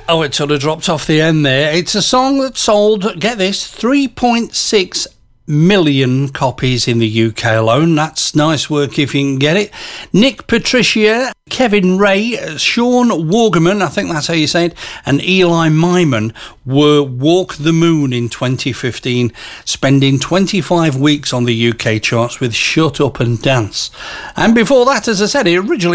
Oh, it sort of dropped off the end there. It's a song that sold, get this, 3.6 million copies in the UK alone. That's nice work if you can get it. Nick Patricia, Kevin Ray, Sean Wargaman, I think that's how you say it, and Eli Myman were Walk the Moon in 2015, spending 25 weeks on the UK charts with Shut Up and Dance. And before that, as I said, it originally